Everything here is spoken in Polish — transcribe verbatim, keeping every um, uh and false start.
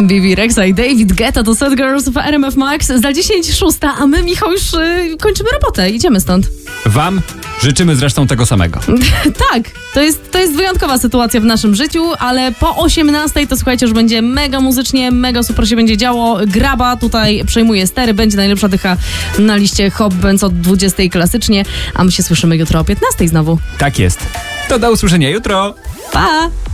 Bibi Rexa i David Guetta to Sad Girls w R M F Max. Za dziesięć szósta, a my, Michał, już y, kończymy robotę. Idziemy stąd. Wam życzymy zresztą tego samego. Tak, to jest, to jest wyjątkowa sytuacja w naszym życiu, ale po osiemnastej to słuchajcie, już będzie mega muzycznie, mega super się będzie działo. Graba tutaj przejmuje stery, będzie najlepsza dycha na liście Hot Bands od dwudziestej klasycznie, a my się słyszymy jutro o piętnastej znowu. Tak jest. To do usłyszenia jutro. Pa!